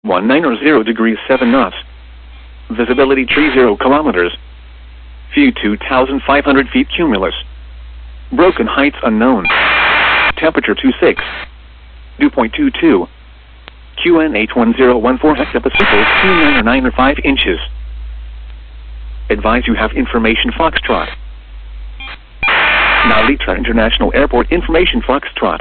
19 degrees 7 knots. Visibility tree 0 kilometers. View 2,500 feet cumulus. Broken heights unknown. Temperature 26. Dew point 22. QN81014 hectopascals 299 inches. Advise you have information Foxtrot. Now Litra International Airport information Foxtrot.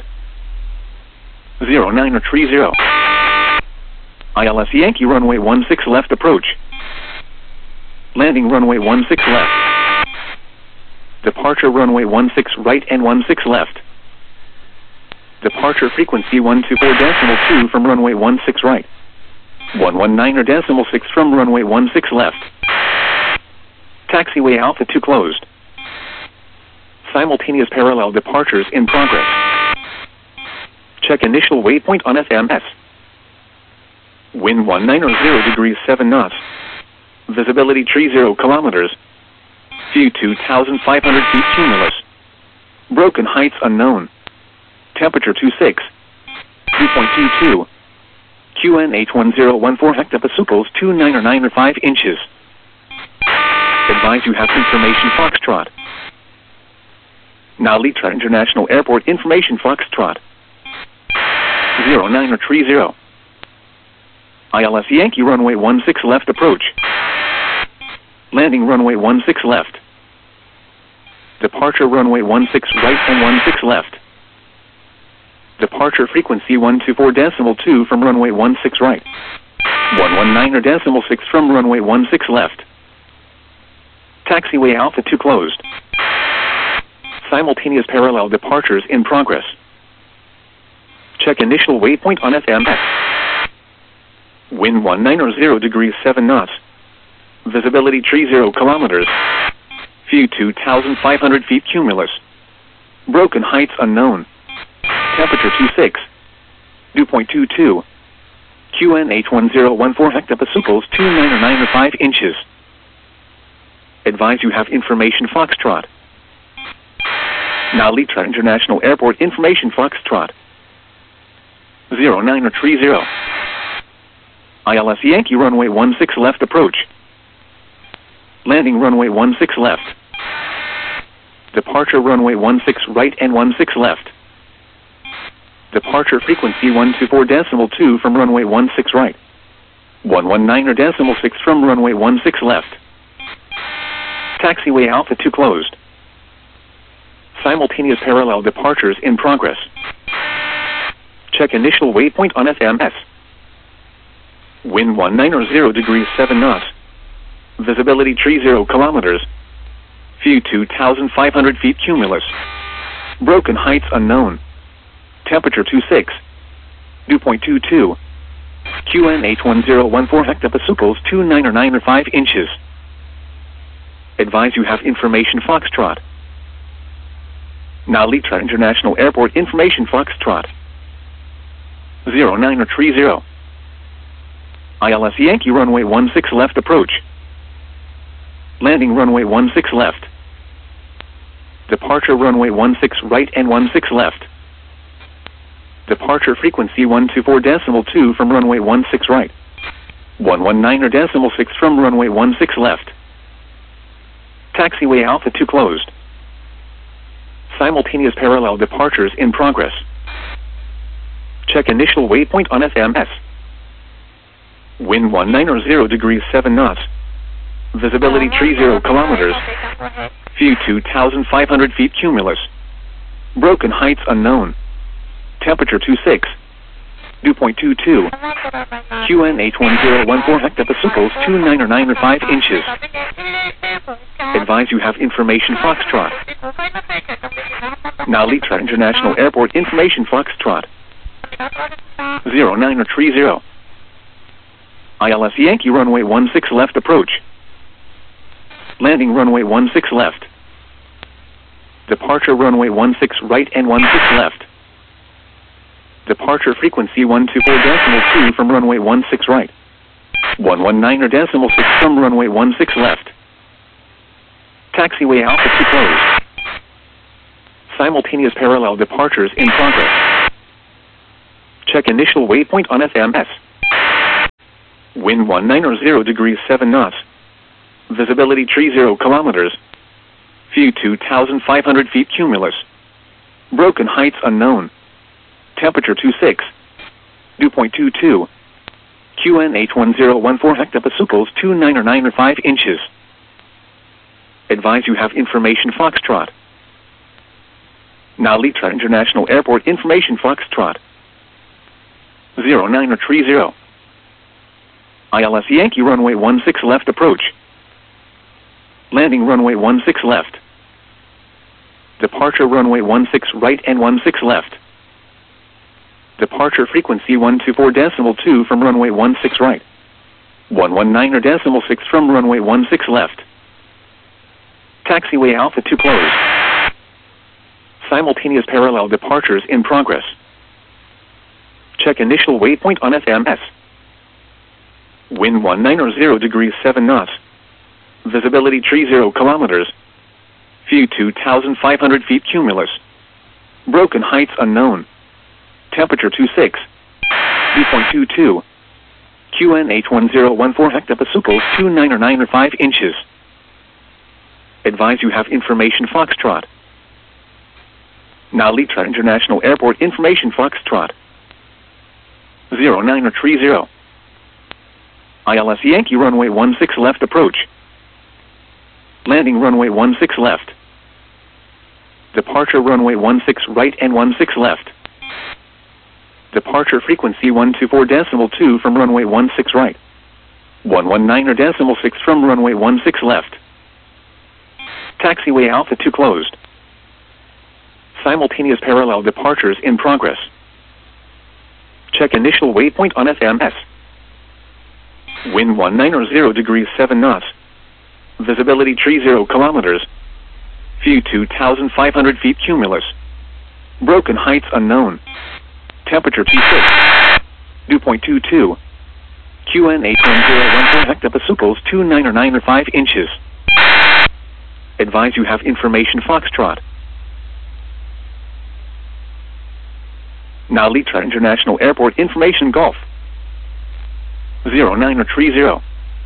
0930. ILS Yankee runway 16 left approach. Landing runway 16 left. Departure runway 16 right and 16 left. Departure frequency 124.2 from runway 16 right. 119.6 from runway 16 left. Taxiway Alpha 2 closed. Simultaneous parallel departures in progress. Check initial waypoint on FMS. Wind 190 degrees 7 knots. Visibility tree 0 kilometers. View 2,500 feet cumulus. Broken heights unknown. Temperature 26. Dew point 22. QN81014 hectopascals 299 inches. Advise you have information Foxtrot. Now Litra International Airport information Foxtrot. 0930. ILS Yankee runway 16 left approach. Landing runway 16 left. Departure runway 16 right and 16 left. Departure frequency 124.2 from runway 16 right. 119.6 from runway 16 left. Taxiway Alpha 2 closed. Simultaneous parallel departures in progress. Check initial waypoint on FMS. Wind 190 degrees 7 knots. Visibility tree 0 kilometers. View 2,500 feet cumulus. Broken heights unknown. Temperature 26. Dew point 22. QN81014 hectopascals 299 inches. Advise you have information Foxtrot. Now Litra International Airport information Foxtrot. 0930. ILS Yankee runway 16 left approach. Landing runway 16 left. Departure runway 16 right and 16 left. Departure frequency 124.2 from runway 16 right. 119.6 from runway 16 left. Taxiway Alpha 2 closed. Simultaneous parallel departures in progress. Check initial waypoint on FMS. Wind 190 degrees 7 knots. Visibility tree 0 kilometers. View 2,500 feet cumulus. Broken heights unknown. Temperature 26. Dew point 22. QN81014 hectopascals 299 inches. Advise you have information Foxtrot. Now Litra International Airport information Foxtrot. 0930. ILS Yankee runway 16 left approach. Landing runway 16 left. Departure runway 16 right and 16 left. Departure frequency 124.2 from runway 16 right. 119.6 from runway 16 left. Taxiway Alpha 2 closed. Simultaneous parallel departures in progress. Check initial waypoint on FMS. Wind 190 degrees 7 knots. Visibility tree 0 kilometers. View 2,500 feet cumulus. Broken heights unknown. Temperature 26. Dew point 22. QN81014 hectopascals 299 inches. Advise you have information Foxtrot. Now Litra International Airport information Foxtrot. 0930. ILS Yankee runway 16 left approach. Landing runway 16 left. Departure runway 16 right and 16 left. Departure frequency 124.2 from runway 16 right. 119.6 from runway 16 left. Taxiway Alpha 2 closed. Simultaneous parallel departures in progress. Check initial waypoint on FMS. Wind 19 degrees 7 knots. Visibility 30 kilometers. View 2,500 feet cumulus. Broken heights unknown. Temperature 26. Dew point 22. QNH 1014 hectopascals 2995 inches. Advise you have information Foxtrot. Now Litra International Airport information Foxtrot. 0930. ILS Yankee runway 16 left approach. Landing runway 16 left. Departure runway 16 right and 16 left. Departure frequency 124.2 from runway 16 right. 119.6 from runway 16 left. Taxiway Alpha 2 closed. Simultaneous parallel departures in progress. Check initial waypoint on FMS. Wind 19 degrees 7 knots. Visibility 30 kilometers. View 2,500 feet cumulus. Broken heights unknown. Temperature 26. Dew point 22. QNH 1014 hectopascals 2995 inches. Advise you have information Foxtrot. Now Litra International Airport information Foxtrot. 0930. ILS Yankee runway 16 left approach. Landing runway 16 left. Departure runway 16 right and 16 left. Departure frequency 124.2 from runway 16 right. 119.6 from runway 16 left. Taxiway Alpha 2 closed. Simultaneous parallel departures in progress. Check initial waypoint on FMS. Wind 19 degrees 7 knots. Visibility 30 kilometers. View 2,500 feet cumulus. Broken heights unknown. Temperature 26. Dew point 22. QNH 1014 hectopascals 2995 inches. Advise you have information Foxtrot. Now Litra International Airport information Golf. 0930.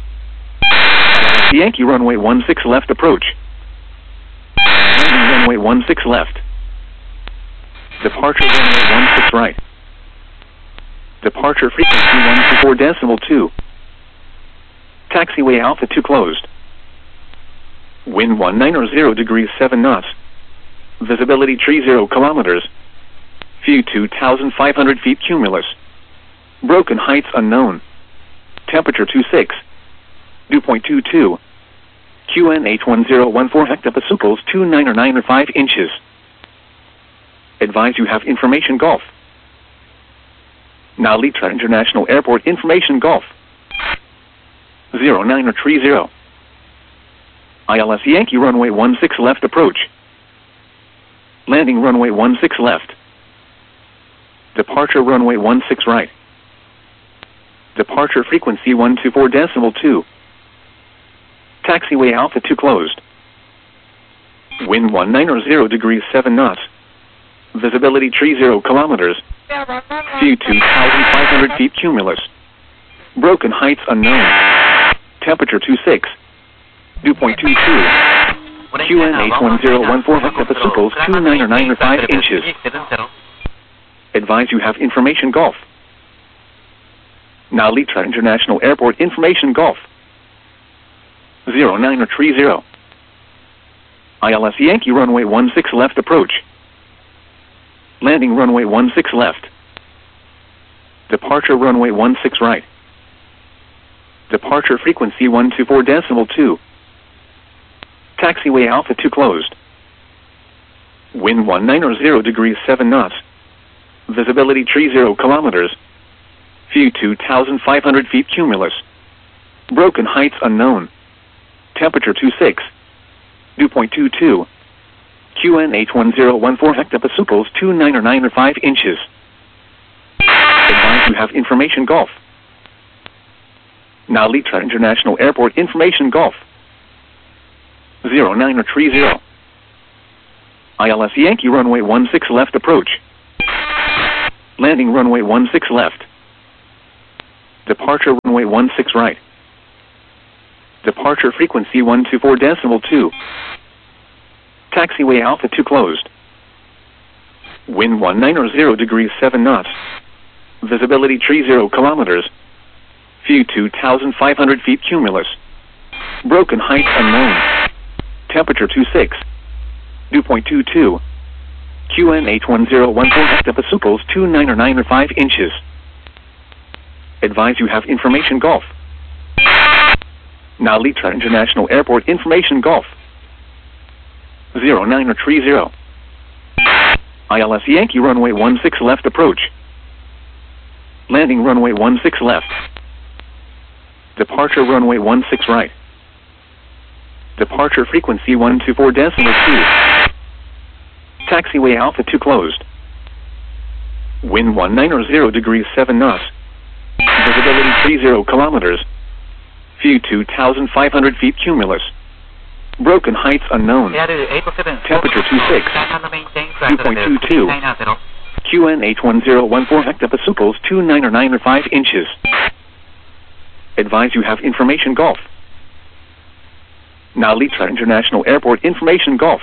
Yankee runway 16 left approach. Landing runway 16 left. Departure runway 16 right. Departure frequency 124.2. Taxiway Alpha 2 closed. Wind 19 degrees 7 knots. Visibility 30 kilometers. View 2,500 feet cumulus. Broken heights unknown. Temperature 26. Dew point 22. QNH 1014 hectopascals 2995 inches. Advise you have information Golf. Now Litra International Airport information Golf. 0930. ILS Yankee runway 16 left approach. Landing runway 16 left. Departure runway 16 right. Departure frequency 124.2. Taxiway Alpha 2 closed. Wind 19 degrees 7 knots. Visibility 30 kilometers. View 2,500 feet cumulus. Broken heights unknown. Temperature 26. Dew point 22. QNH 1014 hectopascals 2995 inches. Advise you have information Golf. Now Litra International Airport information Golf. 0930. ILS Yankee runway 16 left approach. Landing runway 16 left. Departure runway 16 right. Departure frequency 124.2. Taxiway Alpha 2 closed. Wind 19 degrees 7 knots. Visibility 30 kilometers. View 2,500 feet cumulus. Broken heights unknown. Temperature 26. Dew point 22. QNH 1014 hectopascals 2995 inches. Advise you have information Golf. Now Litra International Airport information Golf. 0930. ILS Yankee runway 16 left approach. Landing runway 16 left. Departure runway 16 right. Departure frequency 124.2. Taxiway Alpha 2 closed. Wind 19 degrees 7 knots. Visibility 30 kilometers. View 2,500 feet cumulus. Broken height unknown. Temperature 26. Dew point 22. QN 81014 hectopascals 2995 inches. Advise you have information Golf. Now Litra International Airport information Golf. 0930. ILS Yankee runway 16 left approach. Landing runway 16 left. Departure runway 16 right. Departure frequency 124.2. Taxiway Alpha 2 closed. Wind 190 degrees 7 knots. Visibility 30 kilometers. View 2,500 feet cumulus. Broken heights unknown. Temperature 26. Dew point 22. QN 81014 hectopascals 2995 inches. Advise you have information Golf. Now Litra International Airport information Golf.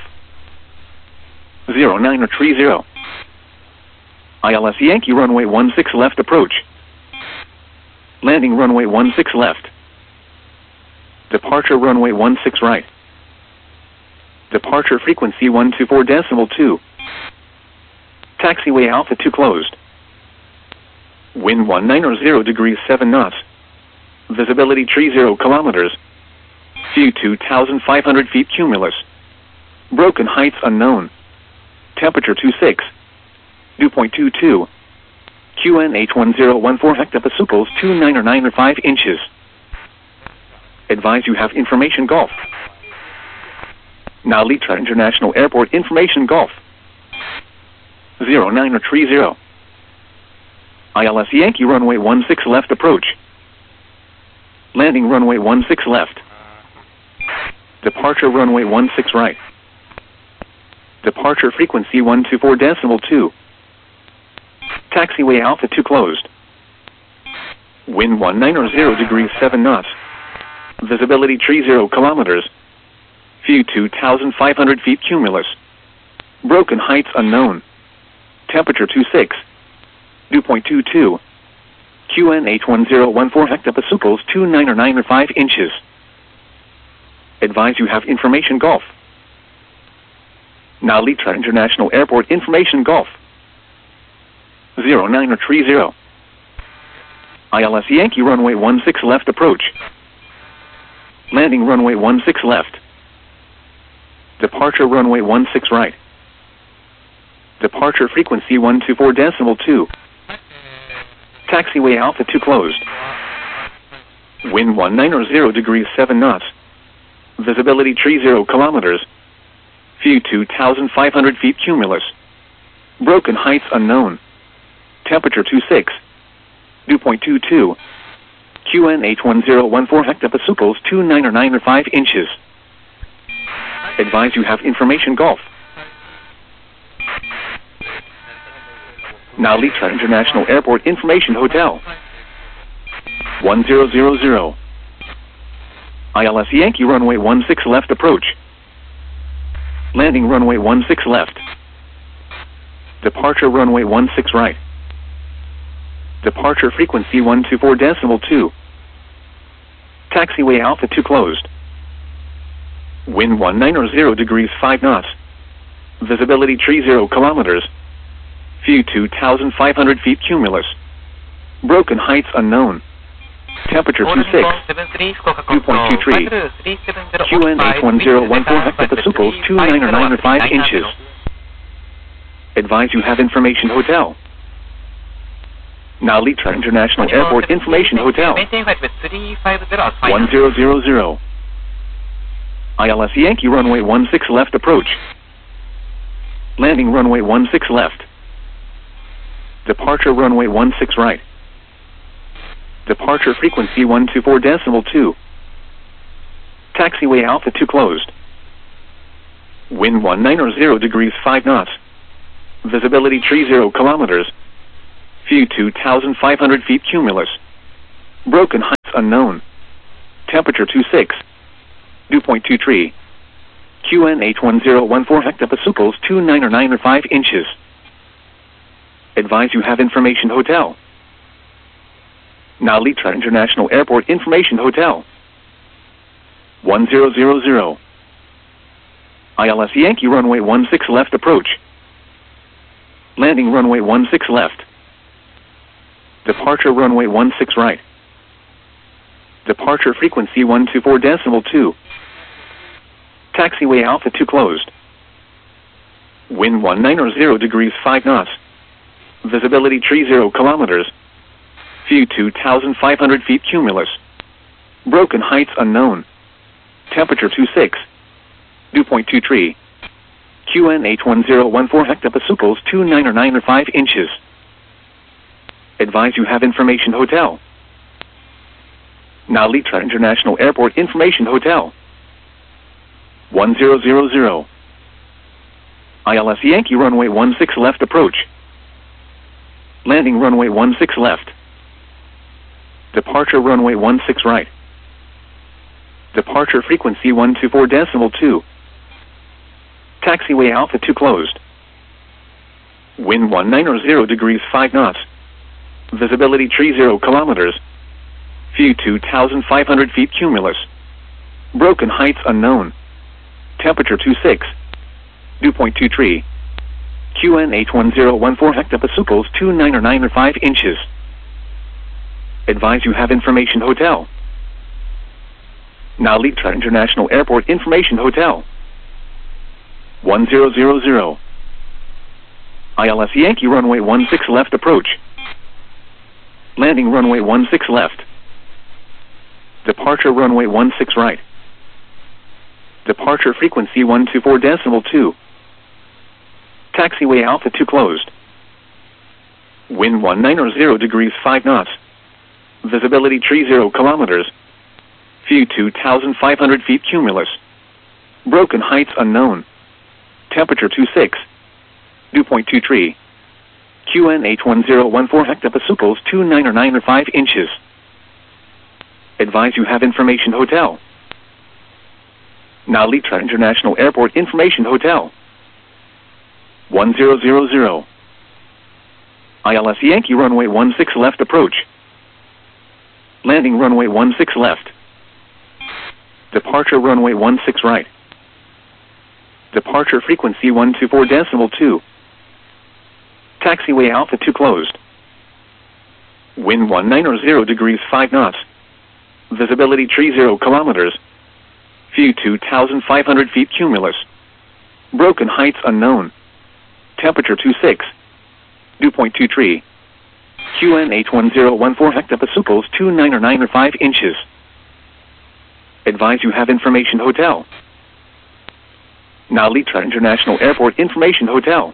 0930. ILS Yankee runway 16 left approach. Landing runway 16 left. Departure runway 16 right. Departure frequency 124.2. Taxiway Alpha 2 closed. Wind 190 degrees 7 knots. Visibility 30 kilometers. View 2,500 feet cumulus. Broken heights unknown. Temperature 26. Dew point 22. QN 81014 hectopascals 2995 inches. Advise you have information Golf. Now Litra International Airport information Golf. 0930. ILS Yankee runway 16 left approach. Landing runway 16 left. Departure runway 16 right. Departure frequency 124.2. Taxiway Alpha 2 closed. Wind 190 degrees 7 knots. Visibility 30 kilometers. View 2,500 feet cumulus. Broken heights unknown. Temperature 26. Dew point 22. QN 81014 hectopascals 2995 inches. Advise you have information Golf. Now Litra International Airport information Golf. 0930. ILS Yankee runway 16 left approach. Landing runway 16 left. Departure runway 16 right. Departure frequency 124.2. Taxiway Alpha 2 closed. Wind 190 degrees 7 knots. Visibility 30 kilometers. View 2,500 feet cumulus. Broken heights unknown. Temperature 26. Dew point 22. QN 81014 hectopascals 2995 inches. Advise you have information Golf. Now Litra International Airport information Hotel. 1000. ILS Yankee runway 16 left approach. Landing runway 16 left. Departure runway 16 right. Departure frequency 124.2. Taxiway Alpha 2 closed. Wind 190 degrees 5 knots. Visibility 30 kilometers. View 2,500 feet cumulus. Broken heights unknown. Temperature 26. Dew point 23. QN 81014 hectopascals 2995 inches. Advise you have information Hotel. Now Litra International Airport information Hotel. 1000. ILS Yankee runway 16 left approach. Landing runway 16 left. Departure runway 16 right. Departure frequency 124.2. Taxiway Alpha 2 closed. Wind 190 degrees 5 knots. Visibility 30 kilometers. View 2,500 feet cumulus. Broken heights unknown. Temperature 26. Dew point 23. QN81014 hectopascals 29 or 5 inches. Advise you have information hotel. Now Litra International Airport Information Hotel. 1000. ILS Yankee runway 16 left approach. Landing runway 16 left. Departure runway 16 right. Departure frequency 124.2. Taxiway Alpha 2 closed. Wind 190 degrees 5 knots. Visibility 30 kilometers. View 2,500 feet cumulus. Broken heights unknown. Temperature 26. Dew point 23. QN81014 hectopascals 29 or 5 inches. Advise you have information hotel. Now Litra International Airport Information Hotel. 1000. ILS Yankee runway 16 left approach. Landing runway 16 left. Departure runway 16 right. Departure frequency 124.2. Taxiway Alpha 2 closed. Wind 190 degrees 5 knots. Visibility 30 kilometers. View 2,500 feet cumulus. Broken heights unknown. Temperature 26. Dew point 23. QN81014 hectopascals 29 or 5 inches. Advise you have information hotel. Now Litra International Airport Information Hotel. 1000. ILS Yankee runway 16 left approach. Landing runway 16 left. Departure runway 16 right. Departure frequency 124.2. Taxiway Alpha 2 closed. Wind 190 degrees 5 knots. Visibility 30 kilometers. View 2,500 feet cumulus. Broken heights unknown. Temperature 26. Dew point 23. QN81014 hectopascals 29 or 5 inches. Advise you have information hotel. Now Litra International Airport Information Hotel. 1000. ILS Yankee runway 16 left approach. Landing runway 16 left. Departure runway 16 right. Departure frequency 124.2. Taxiway Alpha 2 closed. Wind 190 degrees 5 knots. Visibility 30 kilometers. View 2,500 feet cumulus. Broken heights unknown. Temperature 26. Dew point 23. QN81014 hectopascals 29 or 5 inches. Advise you have information hotel. Now Litra International Airport Information Hotel.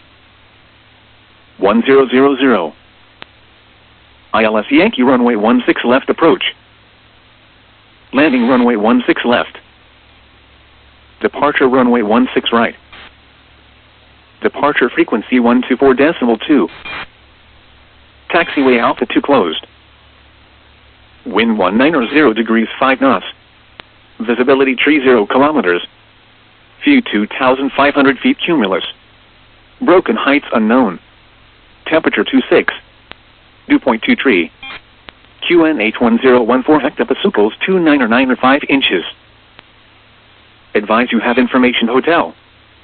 1000. ILS Yankee runway 16 left approach. Landing runway 16 left. Departure runway 16 right. Departure frequency 124.2. Taxiway Alpha 2 closed. Wind 190 degrees 5 knots. Visibility 30 kilometers. View 2,500 feet cumulus. Broken heights unknown. Temperature 26. Dew point 23. QN81014 hectopascals 29 or 5 inches. Advise you have information hotel.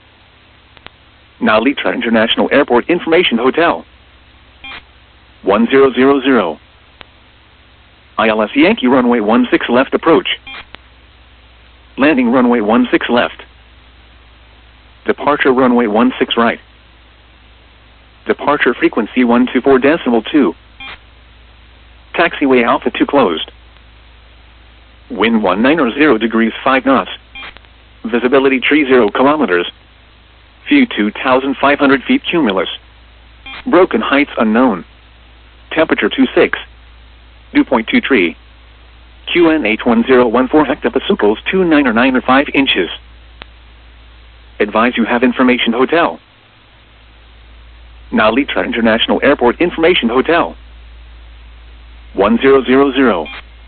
Now Litra International Airport Information Hotel. 1000. ILS Yankee runway 16 left approach. Landing runway 16 left. Departure runway 16 right. Departure frequency 124.2. Taxiway Alpha 2 closed. Wind 190 degrees 5 knots. Visibility 30 kilometers. View 2,500 feet cumulus. Broken heights unknown. Temperature 26. Dew point 23. QN81014 hectopascals 29 or 5 inches. Advise you have information hotel. Now Litra International Airport Information Hotel. 1000.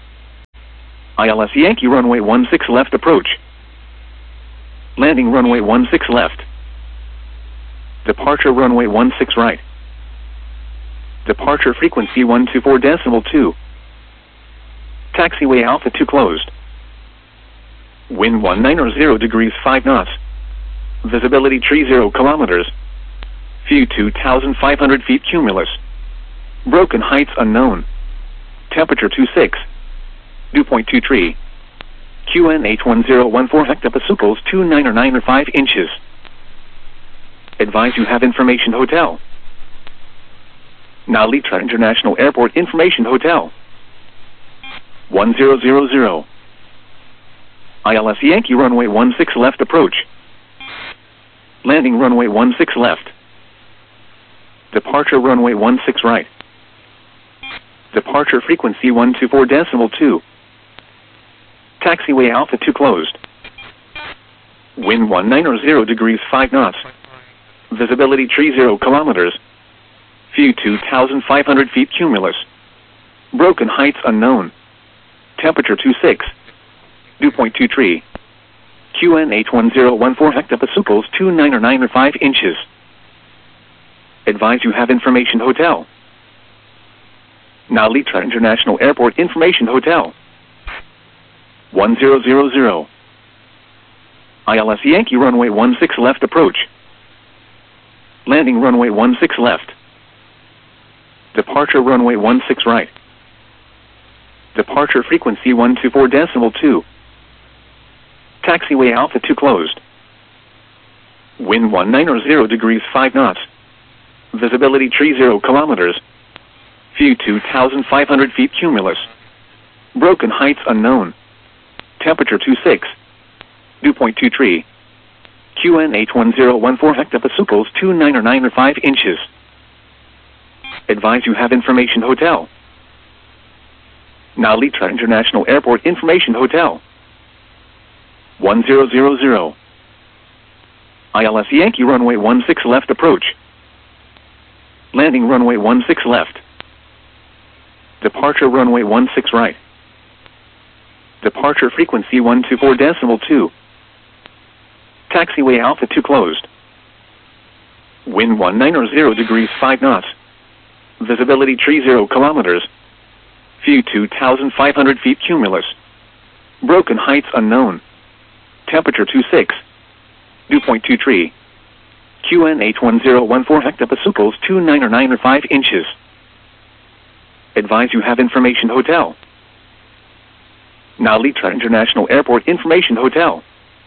ILS Yankee runway 16 left approach. Landing runway 16 left. Departure runway 16 right. Departure frequency 124.2. Taxiway Alpha 2 closed. Wind 190 degrees 5 knots. Visibility 30 kilometers. View 2,500 feet cumulus. Broken heights unknown. Temperature 26. Dew point 23. QNH 1014 hectopascals 2995 inches. Advise you have information hotel. Now Litra International Airport Information Hotel. 1000. ILS Yankee runway 16 left approach. Landing runway 16 left. Departure runway 16 right. Departure frequency 124.2. Taxiway Alpha 2 closed. Wind 190 degrees 5 knots. Visibility 30 kilometers. View 2,500 feet cumulus. Broken heights unknown. Temperature 26. Dew point 23. QNH 1014 hectopascals 2995 inches. Advise you have information hotel. Now Litra International Airport Information Hotel. 1000. ILS Yankee runway 16 left approach. Landing runway 16 left. Departure runway 16 right. Departure frequency 124.2. Taxiway Alpha 2 closed. Wind 190 degrees 5 knots. Visibility 30 kilometers. View 2,500 feet cumulus. Broken heights unknown. Temperature 26. Dew point 23. QNH 1014 hectopascals 2995 inches. Advise you have information hotel. Now Litra International Airport Information Hotel. 1000. ILS Yankee runway 16 left approach. Landing runway 16 left. Departure runway 16 right. Departure frequency 124.2. Taxiway Alpha 2 closed. Wind 190 degrees 5 knots. Visibility 30 kilometers. View 2,500 feet cumulus. Broken heights unknown. Temperature 26. Dew point 23. QNH 1014 hectopascals 2995 inches. Advise you have information hotel. Now Litra International Airport Information Hotel.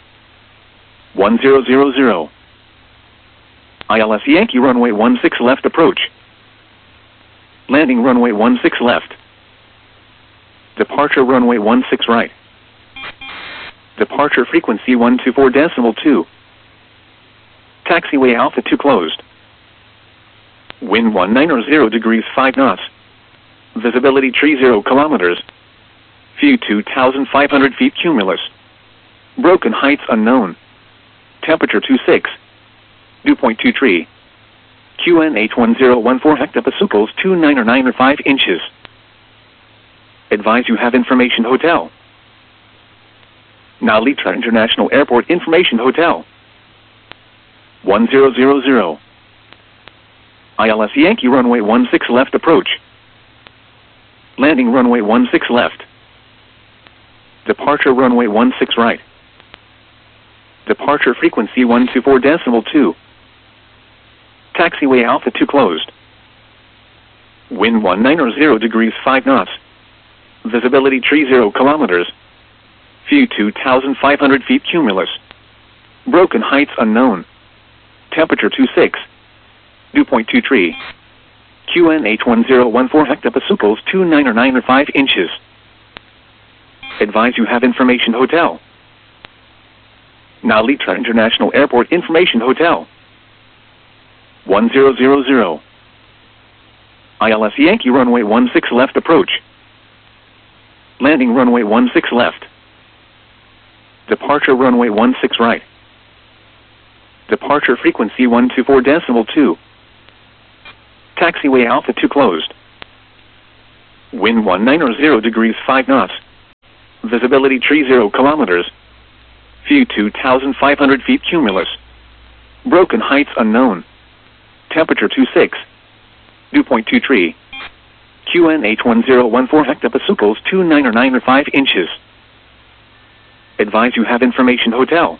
1000. ILS Yankee runway 16 left approach. Landing runway 16 left. Departure runway 16 right. Departure frequency 124.2. Taxiway Alpha 2 closed. Wind 190 degrees 5 knots. Visibility 30 kilometers. View 2,500 feet cumulus. Broken heights unknown. Temperature 26. Dew point 23. QNH 1014 hectopascals 2995 inches. Advise you have information hotel. Now Litra International Airport Information Hotel. 1000. ILS Yankee runway 16 left approach. Landing runway 16 left. Departure runway 16 right. Departure frequency 124.2. Taxiway Alpha 2 closed. Wind 190 degrees 5 knots. Visibility 30 kilometers. View 2,500 feet cumulus. Broken heights unknown. Temperature 26. Dew point 23. QNH 1014 hectopascals 2995 inches. Advise you have information hotel. Now Litra International Airport Information Hotel. 1000. ILS Yankee runway 16 left approach. Landing runway 16 left. Departure runway 16 right. Departure frequency 124.2. Taxiway Alpha 2 closed. Wind 190 degrees 5 knots. Visibility tree 0 kilometers. View 2,500 feet cumulus. Broken heights unknown. Temperature 26. Dew point 23. QNH1014 hectopascals 2995 inches. Advise you have information hotel.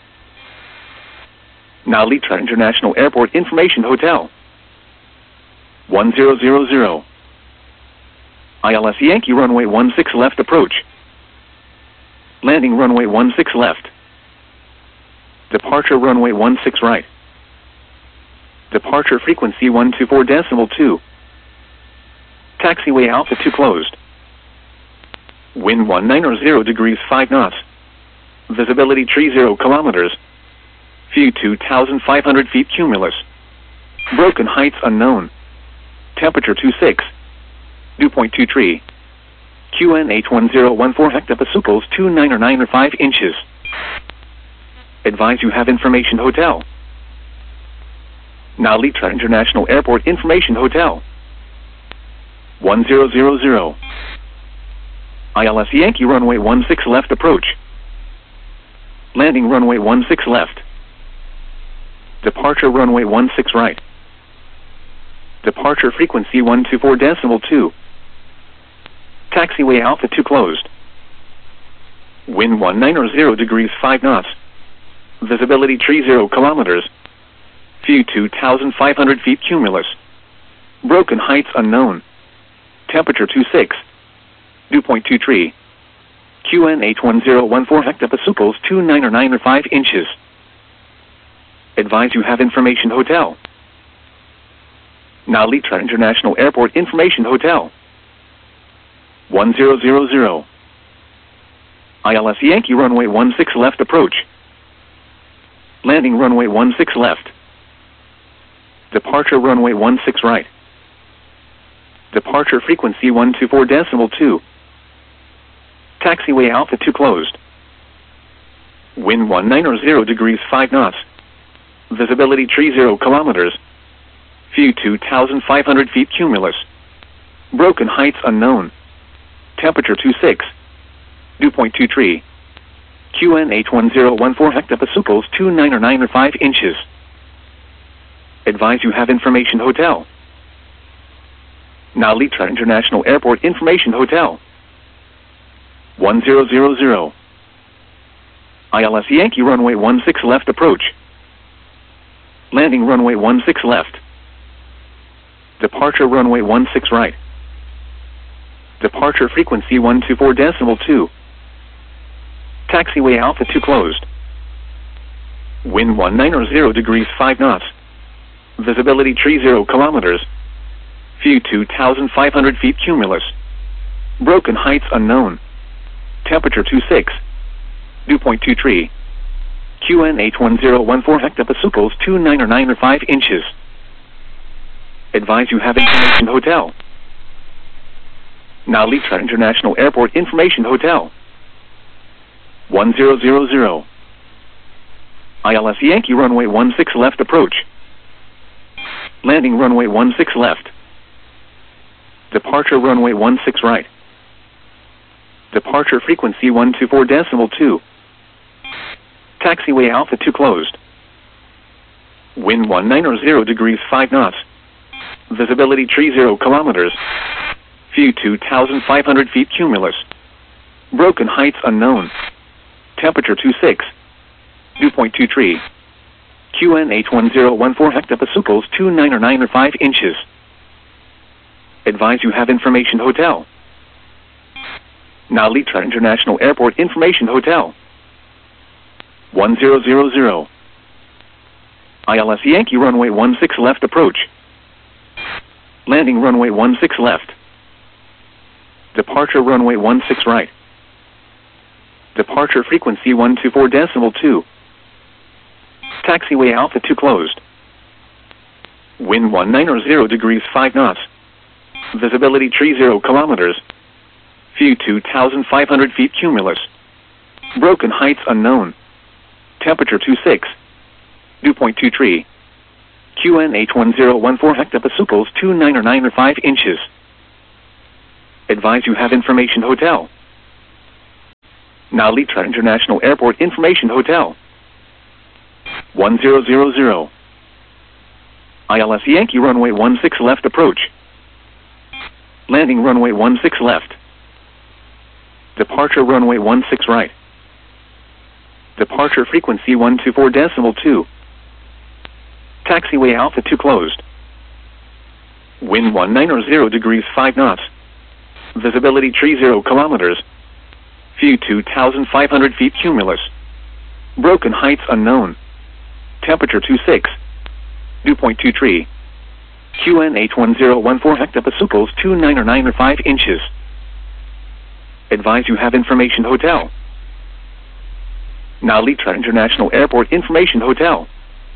Nalitra International Airport Information Hotel. 1000. ILS Yankee runway 16 left approach. Landing runway 16 left. Departure runway 16 right. Departure frequency 124.2. Taxiway Alpha 2 closed. Wind 190 degrees 5 knots. Visibility tree 0 kilometers. View 2,500 feet cumulus. Broken heights unknown. Temperature 26. Dew point 23. QNH1014 hectopascals 2995 inches. Advise you have information hotel. Nalitra International Airport Information Hotel. 1000. ILS Yankee runway 16 left approach. Landing runway 16 left. Departure runway 16 right. Departure frequency 124.2. Taxiway Alpha 2 closed. Wind 190 degrees 5 knots. Visibility tree 0 kilometers. View 2,500 feet cumulus. Broken heights unknown. Temperature 26. Dew point 23. QNH1014 hectopascals 2995 inches. Advise you have information hotel. Nalitra International Airport Information Hotel. 1000. ILS Yankee runway 16 left approach. Landing runway 16 left. Departure runway 16 right. Departure frequency 124.2. Taxiway Alpha 2 closed. Wind 190 degrees 5 knots. Visibility tree 0 kilometers. View 2,500 feet cumulus. Broken heights unknown. Temperature 26. Dew point 23. QNH1014 hectopascals 2995 inches. Advise you have information hotel. Nalitra International Airport Information Hotel. 1000. ILS Yankee runway 16 left approach. Landing runway 16 left. Departure runway 16 right. Departure frequency 124.2. Taxiway Alpha 2 closed. Wind 190 degrees 5 knots. Visibility tree 0 kilometers. View 2,500 feet cumulus. Broken heights unknown. Temperature 26. Dew point 23. QNH1014 hectopascals 2995 inches. Advise you have information hotel. Nalitra International Airport Information Hotel. 1000. ILS Yankee runway 16 left approach. Landing runway 16 left. Departure runway 16 right. Departure frequency 124.2. Taxiway Alpha 2 closed. Wind 190 degrees 5 knots. Visibility tree 0 kilometers. View 2,500 feet cumulus. Broken heights unknown. Temperature 26. Dew point 23. QNH1014 hectopascals 2995 inches. Advise you have information hotel. Nalitra International Airport Information Hotel. 1000. ILS Yankee runway 16 left approach. Landing runway 16 left. Departure runway 16 right. Departure frequency 124.2. Taxiway Alpha 2 closed. Wind 190 degrees 5 knots. Visibility tree 0 kilometers. View 2,500 feet cumulus. Broken heights unknown. Temperature 26. Dew point 23. QNH1014 hectopascals 2995 inches. Advise you have information hotel. Now Litra International Airport Information Hotel. 1000. ILS Yankee runway 16 left approach. Landing runway 16 left. Departure runway 16 right. Departure frequency 124.2. Taxiway Alpha 2 closed. Wind 190 degrees 5 knots. Visibility 30 kilometers. View 2,500 feet cumulus. Broken heights unknown. Temperature 26. Dew point 23. QNH 1014 hectopascals 2995 inches. Advise you have information hotel. Now Litra International Airport Information Hotel.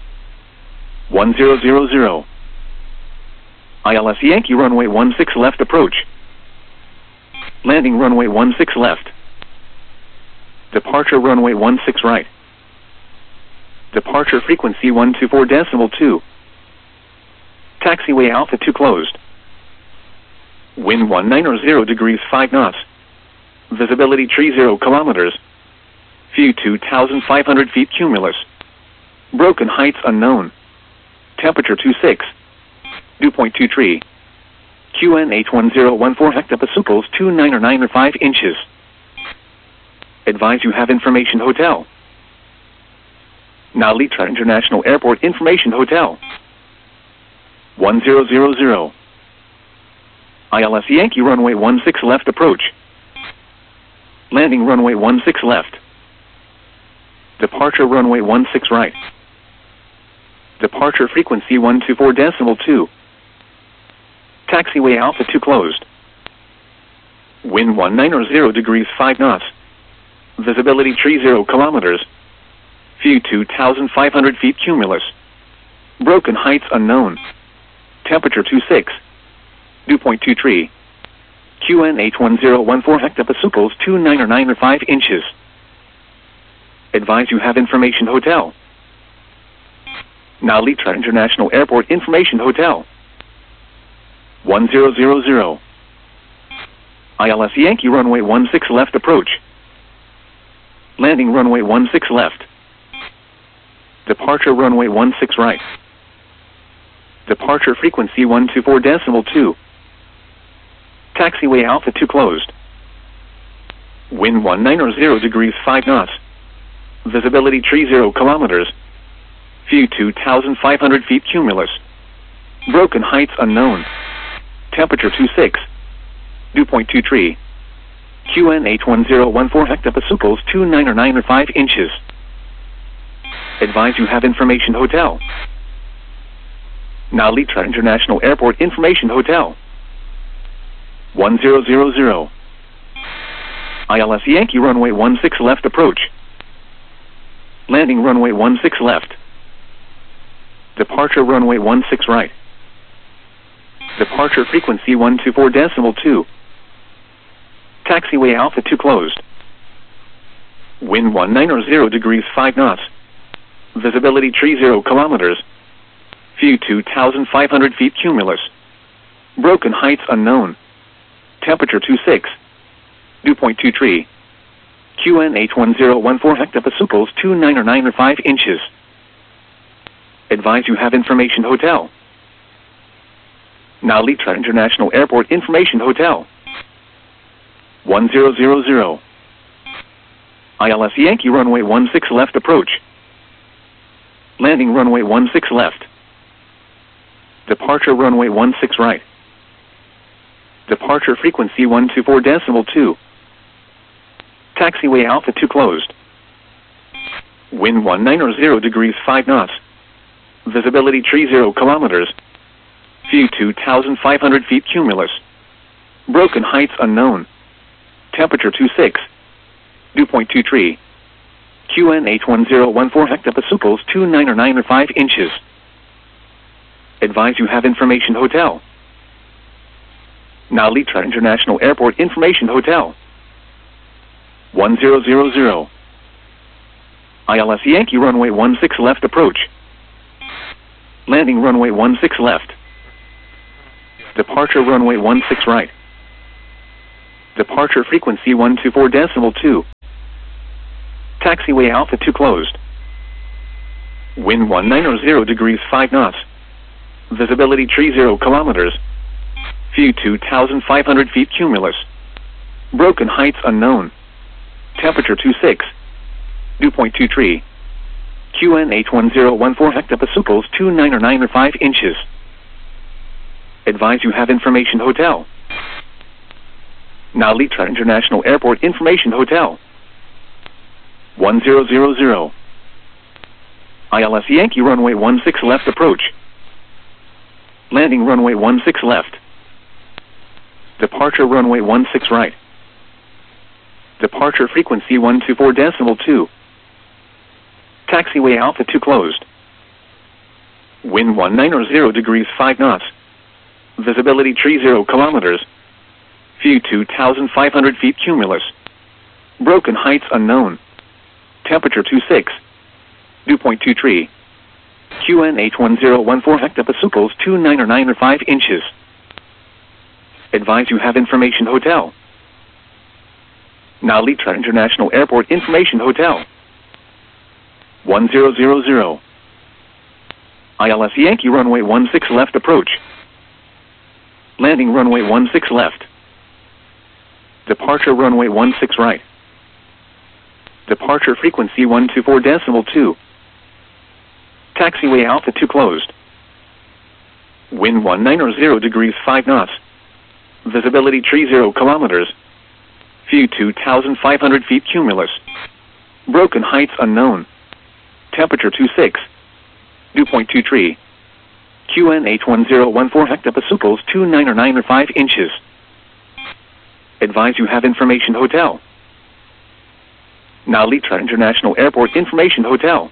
1000. ILS Yankee runway 16 left approach. Landing runway 16 left. Departure runway 16 right. Departure frequency 124.2. Taxiway Alpha 2 closed. Wind 190 degrees 5 knots. Visibility 30 kilometers. View 2,500 feet cumulus. Broken heights unknown. Temperature 26. Dew point 23. QNH 1014 hectopascals 2995 inches. Advise you have information hotel. Now Litra International Airport Information Hotel. 1000. ILS Yankee runway 16 left approach. Landing runway 16 left. Departure runway 16 right. Departure frequency 124.2. Taxiway Alpha 2 closed. Wind 190 degrees 5 knots. Visibility 30 kilometers. View 2,500 feet cumulus. Broken heights unknown. Temperature 26. Dew point 23. QNH 1014 hectopascals 2995 inches. Advise you have information hotel. Now Litra International Airport Information Hotel. 1000. ILS Yankee runway 16 left approach. Landing runway 16 left. Departure runway 16 right. Departure frequency 124.2. Taxiway Alpha 2 closed. Wind 190 degrees 5 knots. Visibility 30 kilometers. View 2,500 feet cumulus. Broken heights unknown. Temperature 26. Dew point 23. QNH 1014 hectopascals 2995 inches. Advise you have information hotel. Now Litra International Airport Information Hotel. 1000. ILS Yankee runway 16 left approach. Landing runway 16 left. Departure runway 16 right. Departure frequency 124.2. Taxiway Alpha 2 closed. Wind 190 degrees 5 knots. Visibility 30 kilometers. View 2,500 feet cumulus. Broken heights unknown. Temperature 26. Dew point 23. QNH 1014 hectopascals 2995 inches. Advise you have information hotel. Now Litra International Airport Information Hotel. 1000. ILS Yankee runway 16 left approach. Landing runway 16 left. Departure runway 16 right. Departure frequency 124.2. Taxiway Alpha 2 closed. Wind 190 degrees 5 knots. Visibility 30 kilometers. View 2,500 feet cumulus. Broken heights unknown. Temperature 26. Dew point 23. QNH 1014 hectopascals 2995 inches. Advise you have information hotel. Now Litra International Airport Information Hotel. 1000. ILS Yankee runway 16 left approach. Landing runway 16 left. Departure runway 16 right. Departure frequency 124.2. Taxiway Alpha 2 closed. Wind 19 degrees 5 knots. Visibility 30 kilometers. View 2,500 feet cumulus. Broken heights unknown. Temperature 26. Dew point 23. QNH 1014 hectopascals 2995 inches. Advise you have information hotel. Now Litra International Airport Information Hotel. 1000. ILS Yankee runway 16 left approach. Landing runway 16 left. Departure runway 16 right. Departure frequency 124.2. Taxiway Alpha 2 closed. Wind 19 degrees 5 knots. Visibility 30 kilometers. View 2,500 feet cumulus. Broken heights unknown. Temperature 26. Dew point 23. QNH 1014 hectopascals 2995 inches. Advise you have information hotel. Now Litra International Airport Information Hotel. 1000. ILS Yankee runway 16 left approach. Landing runway 16 left. Departure runway 16 right. Departure frequency 124.2. Taxiway Alpha 2 closed. Wind 190 degrees 5 knots. Visibility 30 kilometers. View 2,500 feet cumulus. Broken heights unknown. Temperature 26. Dew point 23. QNH 1014 hectopascals 2995 inches. Advise you have information hotel. Now Litra International Airport Information Hotel.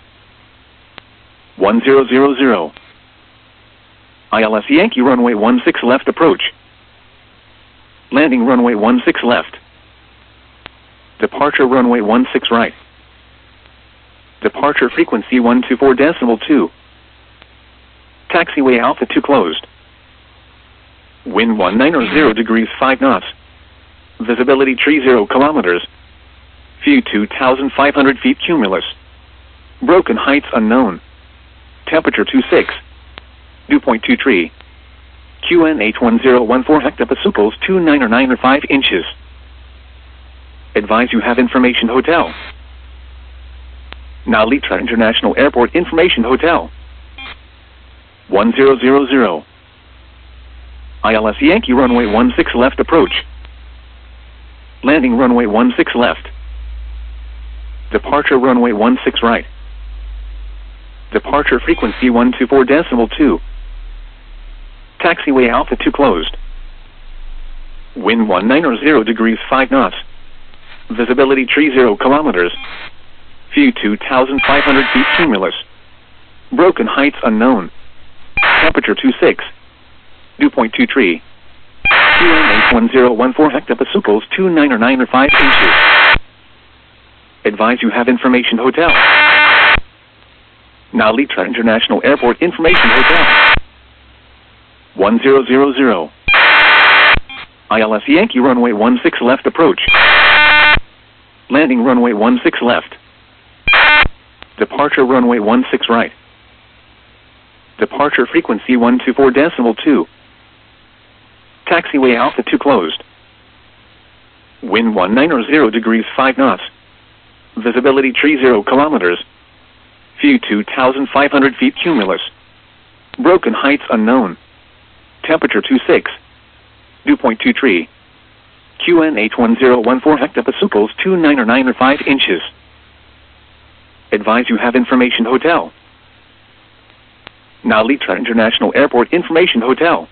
1000. ILS Yankee runway 16 left approach. Landing runway 16 left. Departure runway 16 right. Departure frequency 124.2. Taxiway Alpha 2 closed. Wind 190 degrees 5 knots. Visibility 30 kilometers. View 2,500 feet cumulus. Broken heights unknown. Temperature 26. Dew point 23. QNH 1014 hectopascals 2995 inches. Advise you have information hotel. Now Litra International Airport Information Hotel. 1000. ILS Yankee runway 16 left approach. Landing runway 16 left. Departure runway 16 right. Departure frequency 124.2. Taxiway Alpha 2 closed. Wind 190 degrees 5 knots. Visibility 30 kilometers. View 2,500 feet cumulus. Broken heights unknown. Temperature 26. Dew point 23. QNH 1014 hectopascals 2995 inches. Advise you have information hotel. Now Litra International Airport Information Hotel. 1000. ILS Yankee runway 16 left approach. Landing runway 16 left. Departure runway 16 right. Departure frequency 124.2. Taxiway Alpha 2 closed. Wind 190 degrees 5 knots. Visibility 30 kilometers. View 2,500 feet cumulus. Broken heights unknown. Temperature 26. Dew point 23. QNH 1014 hectopascals 2995 inches. Advise you have information hotel. Now Litra International Airport Information Hotel.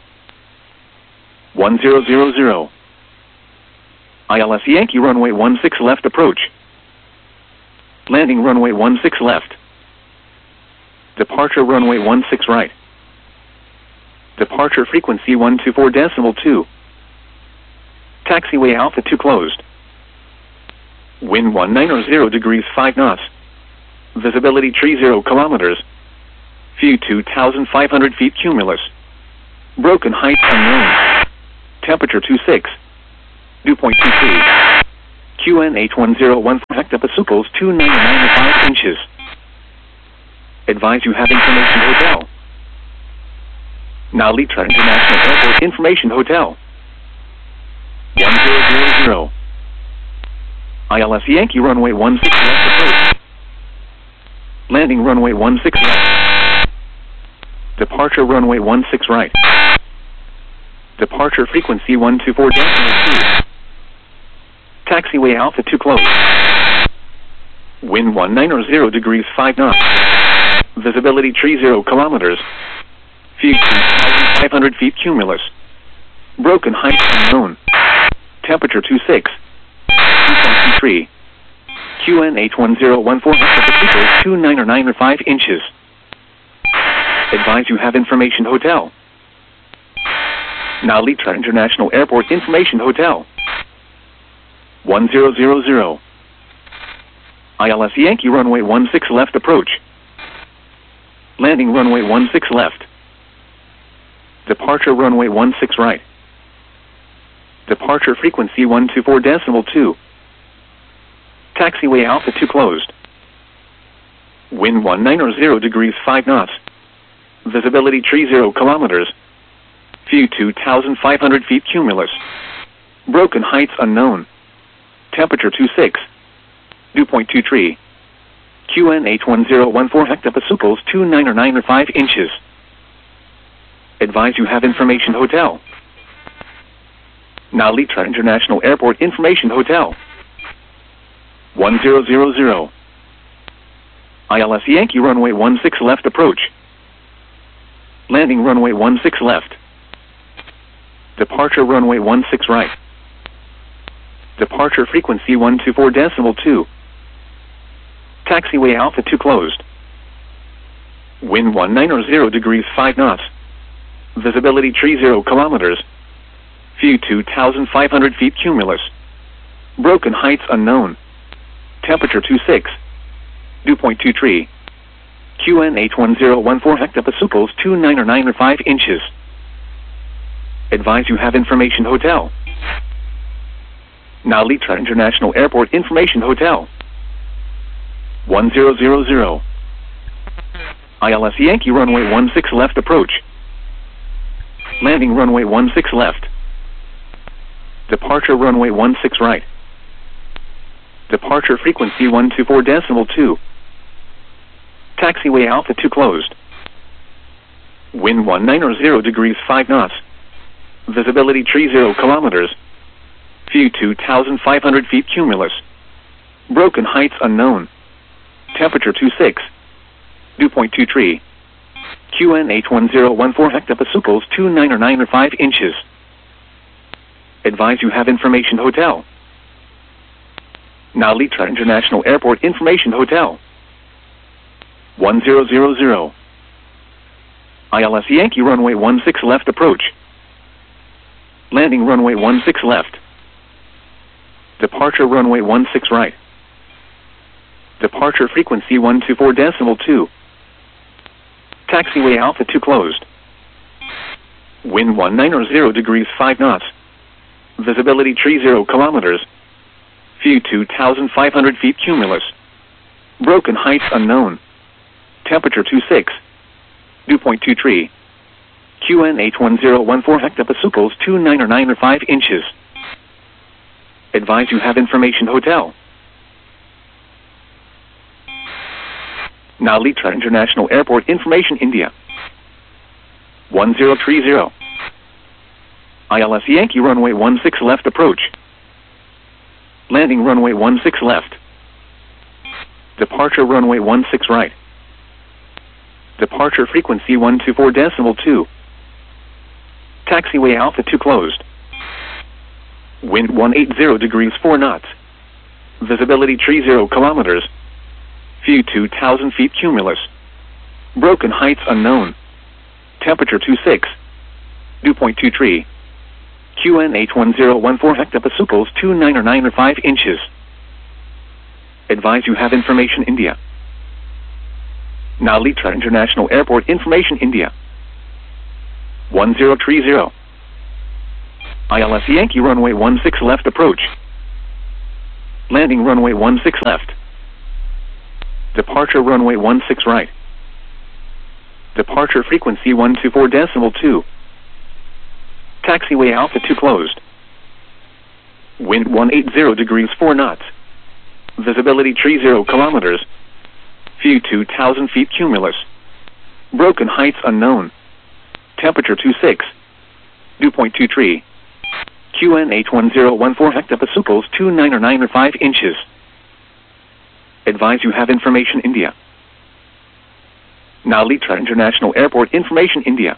1000. ILS Yankee runway 16 left approach. Landing runway 16 left. Departure runway 16 right. Departure frequency 124.2. Taxiway Alpha 2 closed. Wind 190 degrees 5 knots. Visibility 30 kilometers. View 2,500 feet cumulus. Broken heights unknown. Temperature 26. Dew point 23. QNH1014 hectopascals 299.5 inches. Advise you have information hotel. Now Litra International Airport information hotel. 1000. ILS Yankee runway 16 left approach. Landing runway 16 left. Departure runway 16 right. Departure frequency 124.2. Taxiway altitude closed. Wind 19 degrees 5 knots. Visibility 30 kilometers. View 2,500 feet cumulus. Broken height unknown. Temperature 26. 2.23. QNH1014 hectopascals 299.5 inches. Advise you have information hotel. Now Litra International Airport information hotel. 1000. ILS Yankee runway 16 left approach. Landing runway 16 left. Departure runway 16 right. Departure frequency 124.2. Taxiway altitude closed. Wind 190 degrees 5 knots. Visibility 30 kilometers. View 2,500 feet cumulus. Broken heights unknown. Temperature 26. Dew point 23. QNH1014 hectopascals 299.5 inches. Advise you have information hotel. Now Litra International Airport information hotel. 1000. ILS Yankee runway 16 left approach. Landing runway 16 left. Departure runway 16 right. Departure frequency 124.2. Taxiway altitude closed. Wind 190 degrees 5 knots. Visibility 30 kilometers. View 2,500 feet cumulus. Broken heights unknown. Temperature 26. Dew point 23. QNH1014 hectopascals 299.5 inches. Advise you have information hotel. Now Litra International Airport information hotel. 1000. ILS Yankee runway 16 left approach. Landing runway 16 left. Departure runway 16 right. Departure frequency 124.2. Taxiway altitude closed. Wind 190 degrees 5 knots. Visibility 30 kilometers. View 2,500 feet cumulus. Broken heights unknown. Temperature 26. Dew point 23. QNH1014 hectopascals 299.5 inches. Advise you have information hotel. Now Litra International Airport information hotel. 1000. ILS Yankee runway 16 left approach. Landing runway 16 left. Departure runway 16 right. Departure frequency 124.2. Taxiway altitude closed. Wind 190 degrees 5 knots. Visibility 30 kilometers. View 2,500 feet cumulus. Broken heights unknown. Temperature 26. Dew point 23. QNH1014 hectopascals 299.5 inches. Advise you have information hotel. Now Litra International Airport information India. 1030. ILS Yankee runway 16 left approach. Landing runway 16 left. Departure runway 16 right. Departure frequency 124.2. Taxiway altitude closed. Wind 180 degrees 4 knots. Visibility 30 kilometers. View 2,000 feet cumulus. Broken heights unknown. Temperature 26. Dew point 23. QNH1014 hectopascals 299.5 inches. Advise you have information India. Now Litra International Airport information India. 1030. ILS Yankee runway 16 left approach. Landing runway 16 left. Departure runway 16 right. Departure frequency 124.2. Taxiway Alpha 2 closed. Wind 180 degrees 4 knots. Visibility 30 kilometers. View 2,000 feet cumulus. Broken heights unknown. Temperature 26. Dew point 23. QN 81014 hectopascals 2995 inches. Advise you have information India. Nalitra International Airport information India.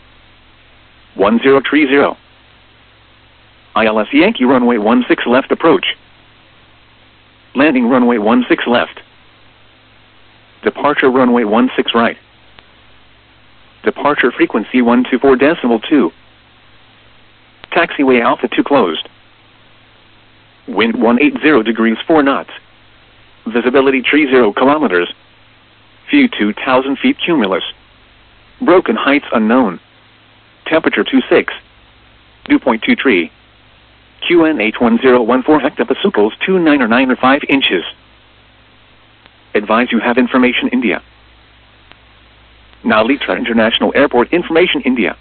1030. ILS Yankee runway 16 left approach. Landing runway 16 left. Departure runway 16 right. Departure frequency 124.2. Taxiway Alpha 2 closed. Wind 180 degrees 4 knots. Visibility 30 kilometers. View 2,000 feet cumulus. Broken heights unknown. Temperature 26. Dew point 23. QN 81014 hectopascals 2995 inches. Advise you have information India. Nalitra International Airport information India.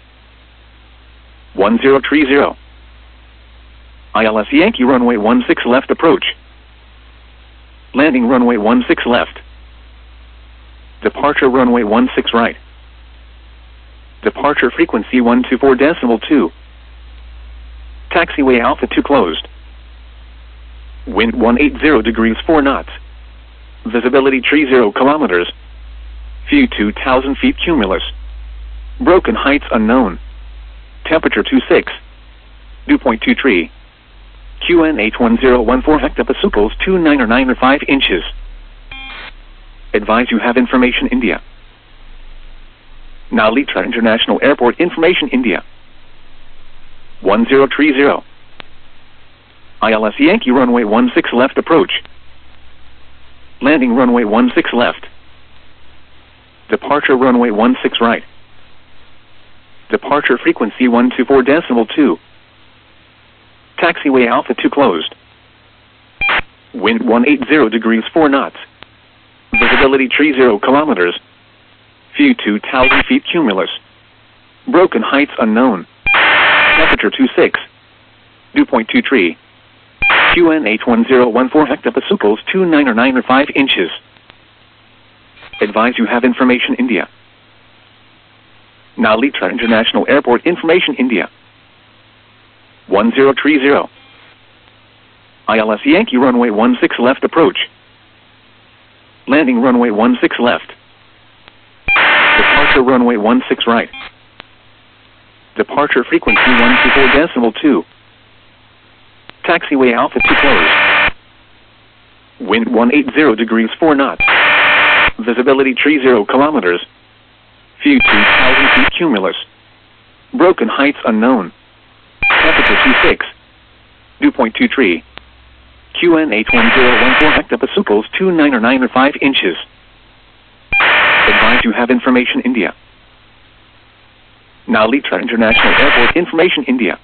1030. ILS Yankee runway 16 left approach. Landing runway 16 left. Departure runway 16 right. Departure frequency 124.2. Taxiway Alpha 2 closed. Wind 180 degrees 4 knots. Visibility 30 kilometers. View 2,000 feet cumulus. Broken heights unknown. Temperature 26. Dew point 23. QN 81014 hectopascals 2995 inches. Advise you have information India. Nalitra International Airport information India. 1030. ILS Yankee runway 16 left approach. Landing runway 16 left. Departure runway 16 right. Departure frequency 124.2. Taxiway Alpha 2 closed. Wind 180 degrees 4 knots. Visibility 30 kilometers. View 2,000 feet cumulus. Broken heights unknown. Temperature 26. Dew point 23. QN 81014 hectopascals 2995 inches. Advise you have information India. Nalitra International Airport information India. 1030. ILS Yankee runway 16 left approach. Landing runway 16 left. Departure runway 16 right. Departure frequency 124.2. Taxiway Alpha 2 closed. Wind 180 degrees 4 knots. Visibility 30 kilometers. View 2,000 feet cumulus. Broken heights unknown. Temperature 26. Dew point 23. QN 81014 hectopascals 2995 inches. Advise you have information India. Nalitra International Airport information India.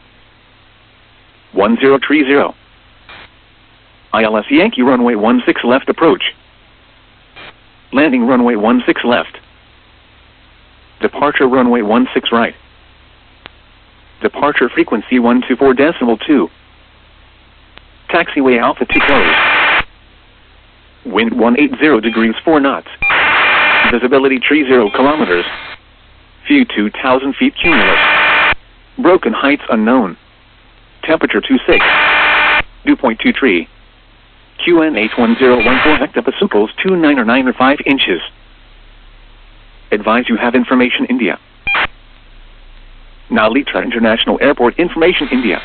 1030. ILS Yankee runway 16 left approach. Landing runway 16 left. Departure runway 16 right. Departure frequency 124.2. Taxiway Alpha 2 closed. Wind 180 degrees 4 knots. Visibility 30 kilometers. View 2,000 feet cumulus. Broken heights unknown. Temperature 26. Dew point 23. QN 81014 hectopascals 2995 inches. Advise you have information India. Nalitra International Airport information India.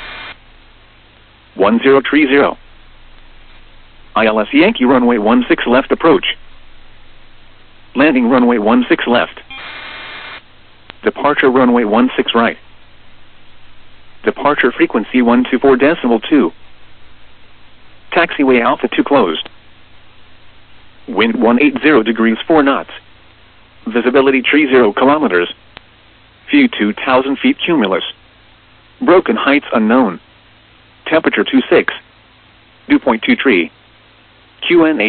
1030. ILS Yankee runway 16 left approach. Landing runway 16 left. Departure runway 16 right. Departure frequency 124.2. Taxiway Alpha 2 closed. Wind 180 degrees 4 knots. Visibility 30 kilometers. View 2,000 feet cumulus. Broken heights unknown. Temperature 26. Dew point 23. QNH